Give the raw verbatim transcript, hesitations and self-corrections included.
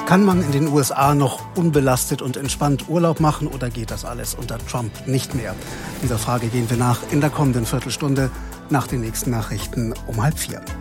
Kann man in den U S A noch unbelastet und entspannt Urlaub machen oder geht das alles unter Trump nicht mehr? Dieser Frage gehen wir nach in der kommenden Viertelstunde nach den nächsten Nachrichten um halb vier.